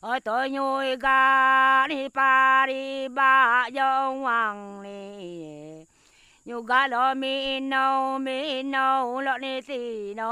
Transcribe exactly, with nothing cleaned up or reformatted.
ở tôi nhồi gà đi ba đi ba dòng hoàng đi nhồi gà lo mi nâu mi nâu lo đi xì nâu